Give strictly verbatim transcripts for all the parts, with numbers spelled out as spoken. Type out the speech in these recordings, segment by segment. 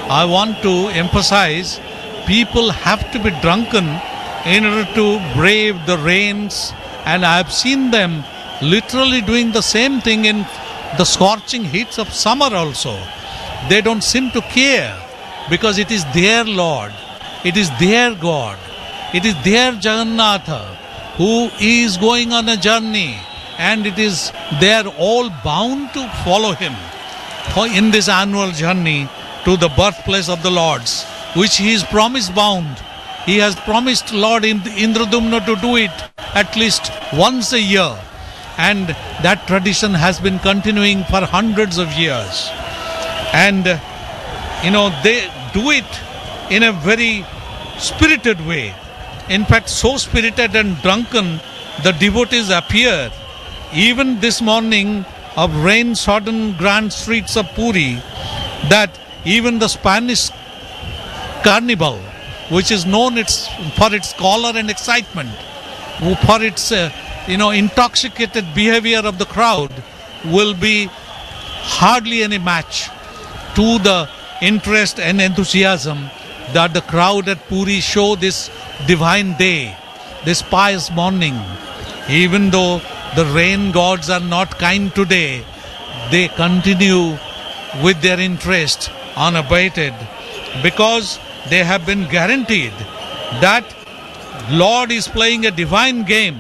I want to emphasize people have to be drunken in order to brave the rains, and I have seen them literally doing the same thing in the scorching heats of summer also. They don't seem to care because it is their Lord, it is their God, it is their Jagannatha who is going on a journey, and it is they are all bound to follow him for in this annual journey to the birthplace of the Lord's, which he is promise bound. He has promised Lord Indradumna to do it at least once a year, and that tradition has been continuing for hundreds of years. And you know, they do it in a very spirited way. In fact, so spirited and drunken, the devotees appear even this morning of rain-sodden grand streets of Puri, that even the Spanish carnival, which is known its, for its color and excitement, for its uh, you know intoxicated behavior of the crowd, will be hardly any match to the interest and enthusiasm that the crowd at Puri show this divine day, this pious morning. Even though the rain gods are not kind today, they continue with their interest unabated, because they have been guaranteed that Lord is playing a divine game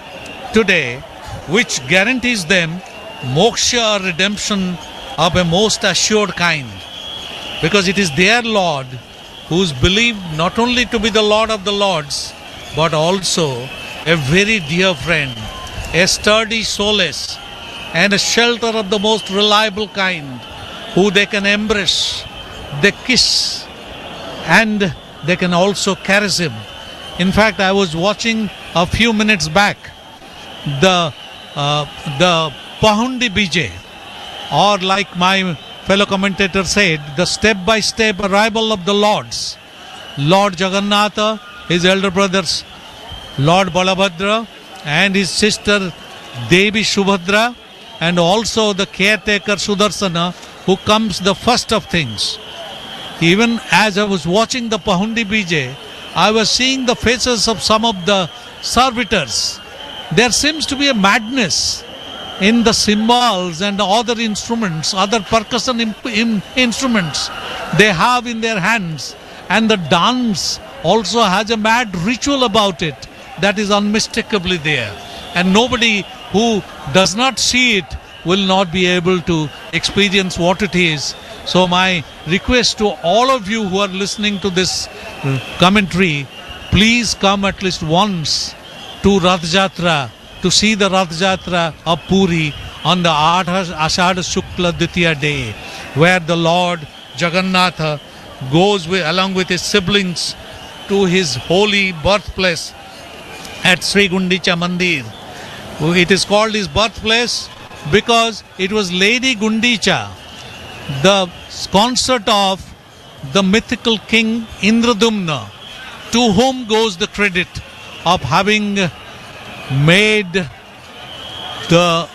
today, which guarantees them moksha or redemption of a most assured kind, because it is their Lord who is believed not only to be the Lord of the Lords, but also a very dear friend, a sturdy solace, and a shelter of the most reliable kind, who they can embrace, they kiss, and they can also caress him. In fact, I was watching a few minutes back the uh, the Pahundi Bijay, or like my fellow commentator said, the step-by-step arrival of the Lords. Lord Jagannatha, his elder brothers Lord Balabhadra and his sister Devi Subhadra, and also the caretaker Sudarsana, who comes the first of things. Even as I was watching the Pahundi Bijay, I was seeing the faces of some of the servitors. There seems to be a madness in the cymbals and other instruments, other percussion imp- in instruments they have in their hands, and the dance also has a mad ritual about it that is unmistakably there, and nobody who does not see it will not be able to experience what it is. So my request to all of you who are listening to this commentary, please come at least once to Rath Jatra, to see the Rath Jatra of Puri on the Ashadha Shukla Ditiya day, where the Lord Jagannatha goes with, along with his siblings to his holy birthplace at Sri Gundicha Mandir. It is called his birthplace because it was Lady Gundicha, the consort of the mythical king Indradumna, to whom goes the credit of having made the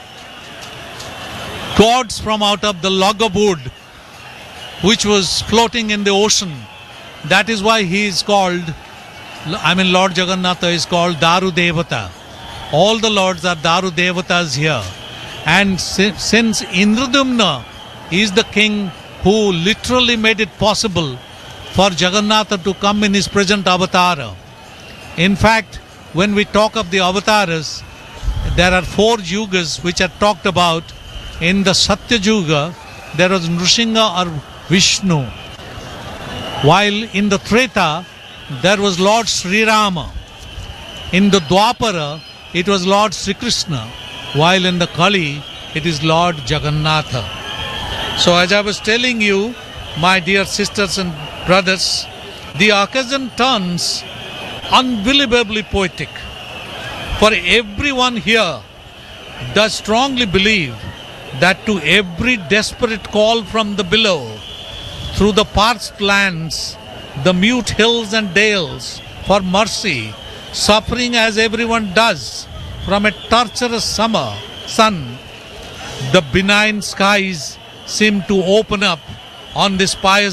gods from out of the log of wood which was floating in the ocean. That is why he is called, I mean Lord Jagannatha is called Daru Devata. All the lords are Daru Devatas here. And si- since Indradumna is the king who literally made it possible for Jagannatha to come in his present avatar. In fact, when we talk of the avatars, there are four yugas which are talked about. In the Satya Yuga, there was Nrsimha or Vishnu, while in the Treta, there was Lord Sri Rama. In the Dwapara, it was Lord Sri Krishna, while in the Kali, it is Lord Jagannatha. So as I was telling you, my dear sisters and brothers, the occasion turns unbelievably poetic. For everyone here does strongly believe that to every desperate call from the below, through the parched lands, the mute hills and dales, for mercy, suffering as everyone does from a torturous summer sun, the benign skies seem to open up on this pious